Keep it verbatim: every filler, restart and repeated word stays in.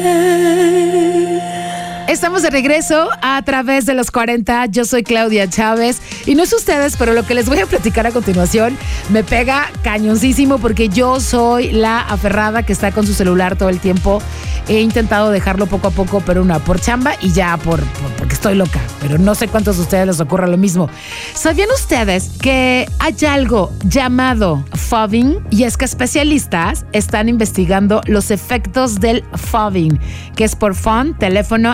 Estamos de regreso a través de los cuarenta. Yo soy Claudia Chávez y no sé ustedes, pero lo que les voy a platicar a continuación me pega cañoncísimo porque yo soy la aferrada que está con su celular todo el tiempo. He intentado dejarlo poco a poco, pero una por chamba y ya por, por porque estoy loca. Pero no sé cuántos de ustedes les ocurra lo mismo. ¿Sabían ustedes que hay algo llamado fobbing? Y es que especialistas están investigando los efectos del fobbing, que es por phone, teléfono